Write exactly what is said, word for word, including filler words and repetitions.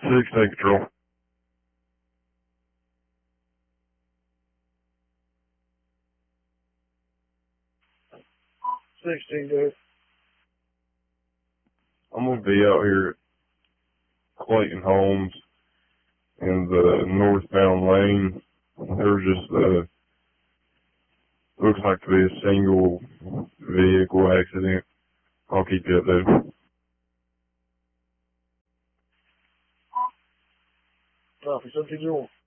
sixteen control. sixteen, go ahead. I'm going to be out here at Clayton Homes in the northbound lane. There's just, uh, looks like to be a single vehicle accident. I'll keep you updated. Copy, seventeen zero one.